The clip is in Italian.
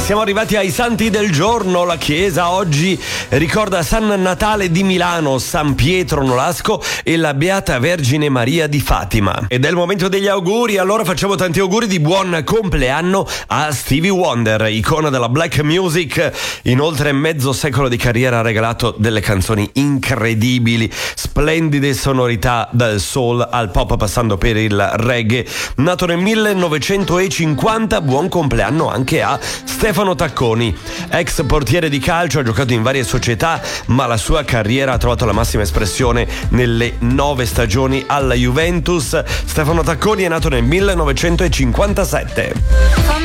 Siamo arrivati ai santi del giorno. La chiesa oggi ricorda San Natale di Milano, San Pietro Nolasco e la Beata Vergine Maria di Fatima. Ed è il momento degli auguri, allora facciamo tanti auguri di buon compleanno a Stevie Wonder, icona della black music. In oltre mezzo secolo di carriera ha regalato delle canzoni incredibili, splendide sonorità dal soul al pop passando per il reggae. Nato nel 1950, buon compleanno anche a Stefano Tacconi, ex portiere di calcio, ha giocato in varie società, ma la sua carriera ha trovato la massima espressione nelle 9 stagioni alla Juventus. Stefano Tacconi è nato nel 1957.